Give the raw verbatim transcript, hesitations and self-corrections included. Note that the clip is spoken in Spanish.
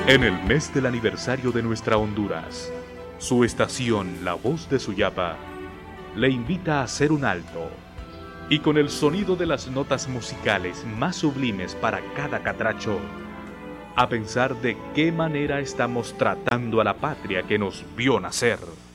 En el mes del aniversario de nuestra Honduras, su estación La Voz de Suyapa le invita a hacer un alto y con el sonido de las notas musicales más sublimes para cada catracho, a pensar de qué manera estamos tratando a la patria que nos vio nacer.